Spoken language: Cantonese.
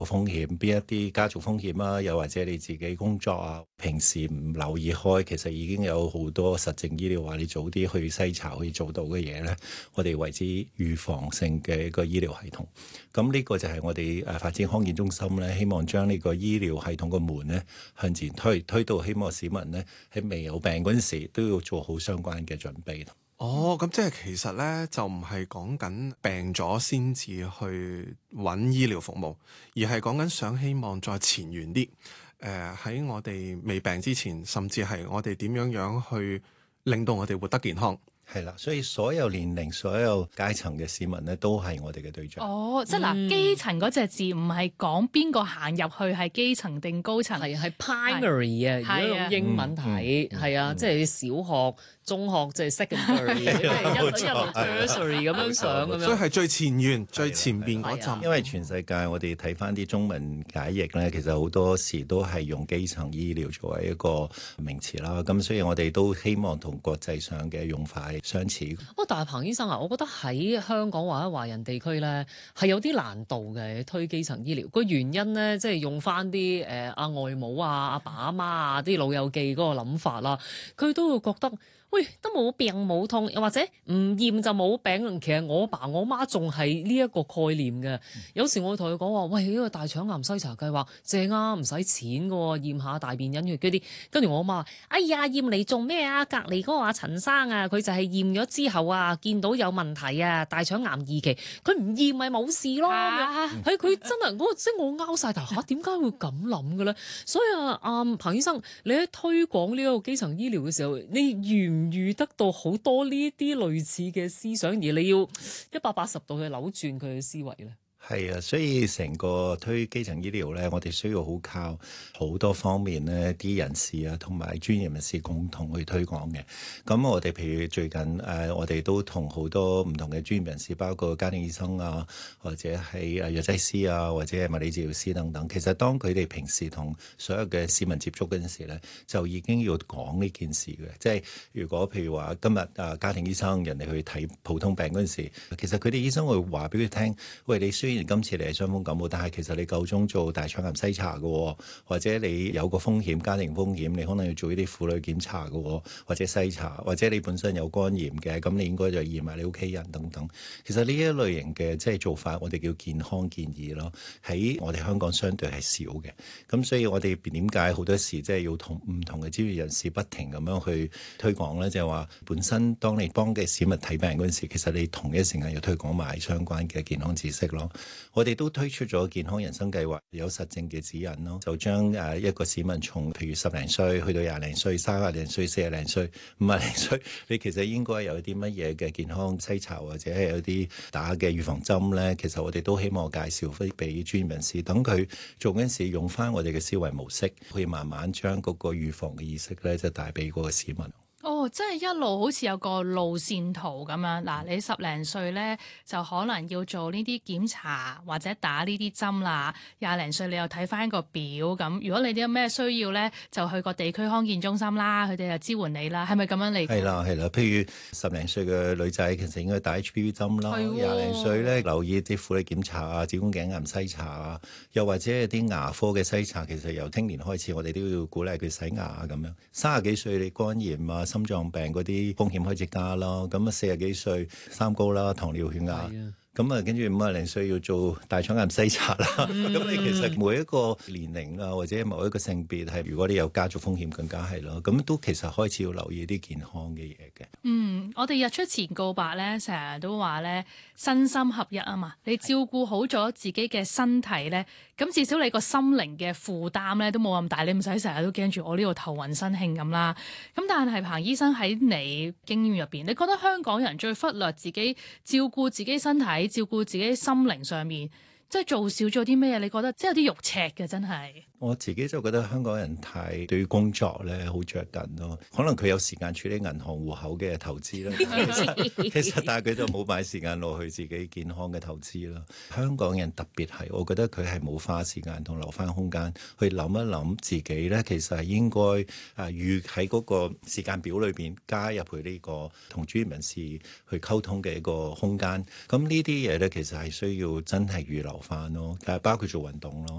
風險，邊一啲家族風險啊，又或者你自己工作啊，平時唔留意開，其實已經有好多實證醫療話你早啲去篩查可以做到嘅嘢咧，我哋為之預防性嘅一個醫療系統。咁呢個就係我哋發展康健中心咧，希望將呢個醫療系統個門咧向前推到希望市民咧喺未有病嗰陣時都要做好相關嘅準備。 哦，咁即係其實咧就唔係講緊病咗先至去揾醫療服務，而係講緊希望再前沿啲。喺我哋未病之前，甚至係我哋點樣去令到我哋活得健康。 係啦，所以所有年齡、所有階層嘅市民咧，都係我哋嘅對象。 哦，即係嗱，基層嗰隻字唔係講邊個行入去係基層定高層， 係 primary 啊，如果用英文睇，係啊，即係小學、中學即係 secondary，即係一路 tertiary 咁樣上咁樣。 所以係最前沿、最前邊嗰陣。 因為全世界我哋睇翻啲中文解譯咧，其實好多時都係用基層醫療作為一個名詞啦。咁所以我哋都希望同國際上嘅用法相似。 但係彭醫生啊，我覺得喺香港或者華人地區咧係有啲難度嘅推基層醫療。個原因咧，即係用翻啲阿外母啊、阿爸阿媽啊啲老友記嗰個諗法啦，佢都會覺得，喂，都冇病冇痛，又或者唔驗就冇病。其實我爸我媽仲係呢一個概念嘅。有時我會同佢講話，喂，呢個大腸癌篩查計劃正啊，唔使錢㗎喎，驗下大便隱血嗰啲。跟住我媽話，哎呀，驗嚟做咩啊？隔離嗰個阿陳生啊，佢就係驗咗之後啊，見到有問題啊，大腸癌2期，佢唔驗咪冇事咯。係佢真係即係我拗晒頭嚇，點解會咁諗嘅咧？所以彭醫生，你喺推廣呢個基層醫療嘅時候，你遇得到好多呢啲類似嘅思想，而你要180度去扭轉佢嘅思維咧。 係啊，所以成個推基層醫療咧，我哋需要好靠好多方面咧，啲人士啊，同埋專業人士共同去推廣嘅。咁我哋譬如最近我哋都同好多唔同嘅專業人士，包括家庭醫生啊，或者係藥劑師啊，或者係物理治療師等等。其實當佢哋平時同所有嘅市民接觸嗰陣時咧，就已經要講呢件事嘅。即係如果譬如話今日家庭醫生人哋去睇普通病嗰陣時，其實佢哋醫生會話俾佢聽，喂，你雖然今次你係傷風感冒，但係其實你夠鐘做大腸癌篩查嘅，或者你有個風險，家庭風險，你可能要做呢啲婦女檢查嘅，或者篩查，或者你本身有肝炎嘅，咁你應該就驗埋你屋企人等等。其實呢一類型嘅即係做法，我哋叫健康建議咯。喺我哋香港相對係少嘅，咁所以我哋點解好多時即係要同唔同嘅專業人士不停咁樣去推廣咧？就係話本身當你幫嘅市民睇病嗰陣時，其實你同一時間要推廣埋相關嘅健康知識咯。我哋都推出咗健康人生計劃，有實證嘅指引咯，就將一個市民從譬如10零歲去到20零歲、30零歲、40零歲、50零歲，你其實應該有啲乜嘢嘅健康篩查或者係有啲打嘅預防針咧，其實我哋都希望介紹翻俾專業人士，等佢做嗰陣時用翻我哋嘅思維模式，可以慢慢將嗰個預防嘅意識咧，就帶俾嗰個市民。 哦，即係一路好似有個路線圖咁樣。嗱，你10零歲咧就可能要做呢啲檢查或者打呢啲針啦。20零歲你又睇翻個表咁。如果你啲有咩需要咧，就去個地區康健中心啦，佢哋就支援你啦。係咪咁樣理解？ 係啦，係啦。譬如10零歲嘅女仔，其實應該打 HPV 針啦。20零歲咧，留意啲婦女檢查啊、子宮頸癌篩查啊，又或者係啲牙科嘅篩查。其實由聽年開始，我哋都要鼓勵佢洗牙啊咁樣。30幾歲你肝炎啊、心臟病嗰啲風險開始加啦，咁啊40幾歲三高啦、糖尿血壓，咁啊跟住50零歲要做大腸癌篩查啦。咁你其實每一個年齡啊，或者某一個性別係，如果你有家族風險更加係咯。咁都其實開始要留意啲健康嘅嘢嘅。 我哋日出前告白咧，成日都話咧身心合一啊嘛。你照顧好咗自己嘅身體咧，咁至少你個心靈嘅負擔咧都冇咁大，你唔使成日都驚住我呢度頭暈身㷫咁啦。咁但係彭醫生喺你經驗入邊，你覺得香港人最忽略自己照顧自己身體、照顧自己心靈上面，即係做少咗啲咩？你覺得即係有啲肉赤嘅真係。 我自己就覺得香港人太對於工作咧好着緊咯，可能佢有時間處理銀行戶口嘅投資啦，其實但係佢就冇買時間落去自己健康嘅投資啦。香港人特別係，我覺得佢係冇花時間同留翻空間去諗一諗自己咧，其實係應該預喺嗰個時間表裏邊加入去呢個同專業人士去溝通嘅一個空間。咁呢啲嘢咧，其實係需要真係預留翻咯，包括做運動咯。